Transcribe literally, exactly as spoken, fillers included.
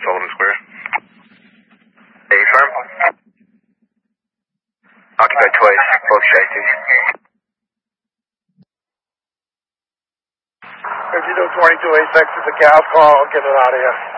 Sullivan Square. A firm. Occupied twice, both shifting. If you do twenty-two A six is a cal call, I'll get it out of here.